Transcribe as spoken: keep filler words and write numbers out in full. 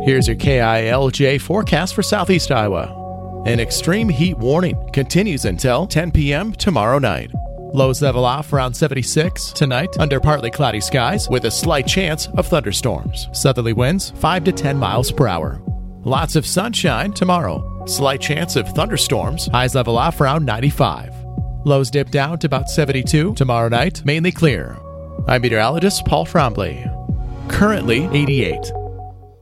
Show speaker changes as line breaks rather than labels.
Here's your K I L J forecast for Southeast Iowa. An extreme heat warning continues until ten p.m. tomorrow night. Lows level off around seventy-six tonight under partly cloudy skies with a slight chance of thunderstorms. Southerly winds five to ten miles per hour. Lots of sunshine tomorrow. Slight chance of thunderstorms. Highs level off around ninety-five. Lows dip down to about seventy-two tomorrow night, mainly clear. I'm meteorologist Paul Frombley. Currently eighty-eight.